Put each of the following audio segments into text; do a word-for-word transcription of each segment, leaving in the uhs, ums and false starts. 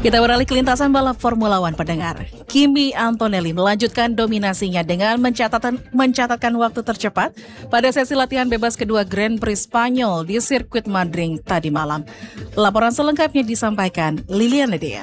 Kita beralih ke lintasan balap Formula One pendengar. Kimi Antonelli melanjutkan dominasinya dengan mencatatkan, mencatatkan waktu tercepat pada sesi latihan bebas kedua Grand Prix Spanyol di sirkuit Madrid tadi malam. Laporan selengkapnya disampaikan Liliana Dea.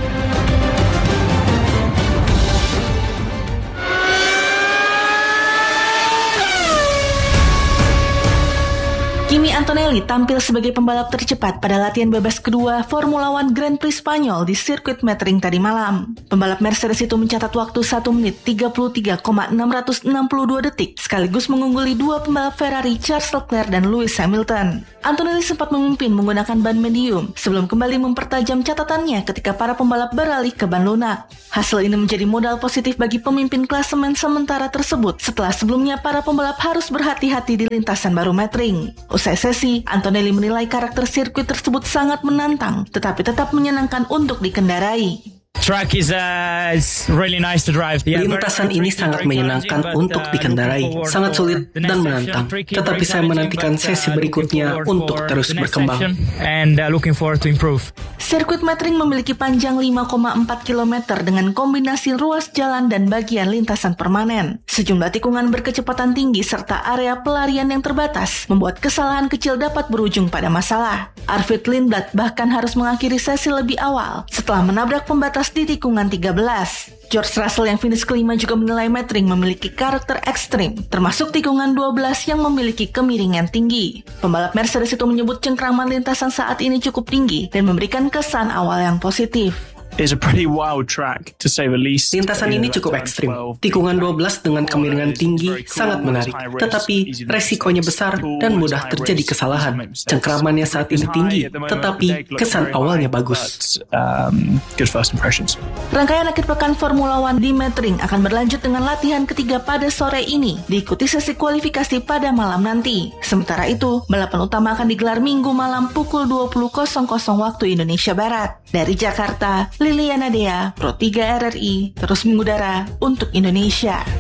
Kimi Antonelli tampil sebagai pembalap tercepat pada latihan bebas kedua Formula One Grand Prix Spanyol di sirkuit Madrid tadi malam. Pembalap Mercedes itu mencatat waktu satu menit tiga puluh tiga koma enam enam dua detik, sekaligus mengungguli dua pembalap Ferrari Charles Leclerc dan Lewis Hamilton. Antonelli sempat memimpin menggunakan ban medium sebelum kembali mempertajam catatannya ketika para pembalap beralih ke ban lunak. Hasil ini menjadi modal positif bagi pemimpin klasemen sementara tersebut setelah sebelumnya para pembalap harus berhati-hati di lintasan baru Madrid. Usai sesi, Antonelli menilai karakter sirkuit tersebut sangat menantang, tetapi tetap menyenangkan untuk dikendarai. Track is, uh, is really nice to drive. Yeah, Lintasan ini sangat menyenangkan untuk dikendarai, sangat sulit dan menantang. Tetapi saya menantikan sesi berikutnya untuk terus berkembang. And uh, looking forward to improve. Sirkuit Madrid memiliki panjang lima koma empat kilometer dengan kombinasi ruas jalan dan bagian lintasan permanen. Sejumlah tikungan berkecepatan tinggi serta area pelarian yang terbatas membuat kesalahan kecil dapat berujung pada masalah. Arvid Lindblad bahkan harus mengakhiri sesi lebih awal setelah menabrak pembatas di tikungan tiga belas. George Russell yang finish kelima juga menilai Madrid memiliki karakter ekstrim, termasuk tikungan dua belas yang memiliki kemiringan tinggi. Pembalap Mercedes itu menyebut cengkraman lintasan saat ini cukup tinggi dan memberikan kesan awal yang positif. Is a pretty wild track, to say the least. Lintasan ini cukup ekstrim. Tikungan dua belas dengan kemiringan tinggi sangat menarik, tetapi resikonya besar dan mudah terjadi kesalahan. Cengkramannya saat ini tinggi, tetapi kesan awalnya bagus. Um, good first impressions. Rangkaian akhir pekan Formula One di Madrid akan berlanjut dengan latihan ketiga pada sore ini, diikuti sesi kualifikasi pada malam nanti. Sementara itu, balapan utama akan digelar Minggu malam pukul dua puluh waktu Indonesia Barat. Dari Jakarta, Liliana Dea, Pro tiga R R I, terus mengudara untuk Indonesia.